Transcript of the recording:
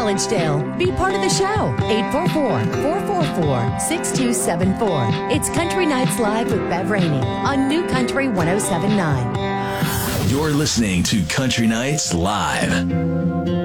Collegedale. Be part of the show. 844-444-6274. It's Country Nights Live with Bev Rainey on New Country 107.9. You're listening to Country Nights Live.